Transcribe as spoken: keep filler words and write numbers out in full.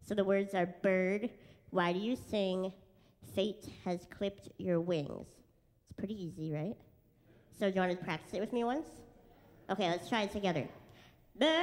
So the words are bird, why do you sing? Fate has clipped your wings. It's pretty easy, right? So do you want to practice it with me once? Okay, let's try it together. Bird.